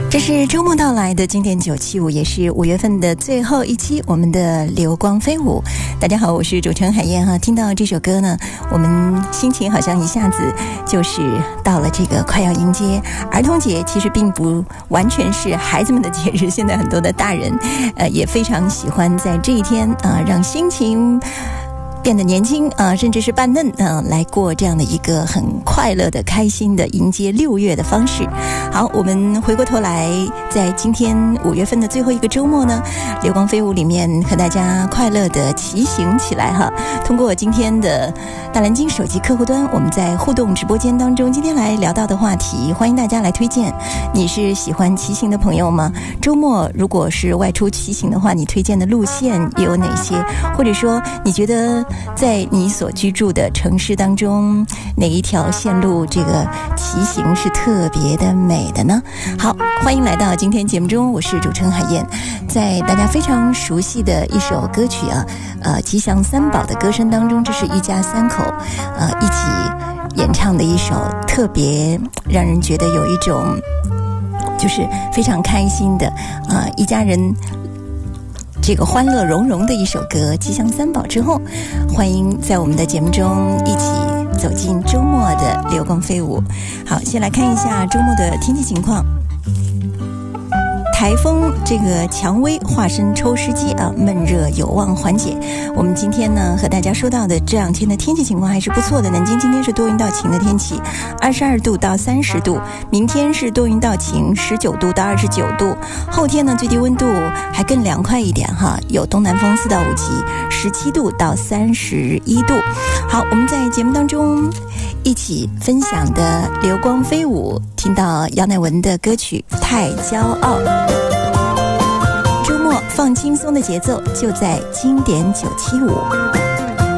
这是周末到来的经典975，也是5月份的最后一期，我们的流光飞舞。大家好，我是主持人海燕哈。听到这首歌呢，我们心情好像一下子就是到了这个快要迎接儿童节，其实并不完全是孩子们的节日，现在很多的大人也非常喜欢在这一天让心情变得年轻甚至是扮嫩来过这样的一个很快乐的、开心的迎接6月的方式。好，我们回过头来，在今天5月份的最后一个周末呢，流光飞舞里面和大家快乐的骑行起来哈。通过今天的大蓝鲸手机客户端，我们在互动直播间当中，今天来聊到的话题，欢迎大家来推荐。你是喜欢骑行的朋友吗？周末如果是外出骑行的话，你推荐的路线有哪些？或者说，你觉得在你所居住的城市当中，哪一条线路这个骑行是特别的美的呢？好，欢迎来到今天节目中，我是主持人海燕。在大家非常熟悉的一首歌曲吉祥三宝的歌声当中，这是一家三口一起演唱的一首特别让人觉得有一种就是非常开心的一家人这个欢乐融融的一首歌《吉祥三宝》之后，欢迎在我们的节目中一起走进周末的流光飞舞。好，先来看一下周末的天气情况。台风这个蔷薇化身抽湿机闷热有望缓解。我们今天呢和大家说到的这2天的天气情况还是不错的。南京今天是多云到晴的天气，22度到30度，明天是多云到晴，19度到29度，后天呢最低温度还更凉快一点哈，有东南风4到5级，17度到31度。好，我们在节目当中一起分享的流光飞舞，听到姚乃文的歌曲《太骄傲》。周末放轻松的节奏，就在经典975。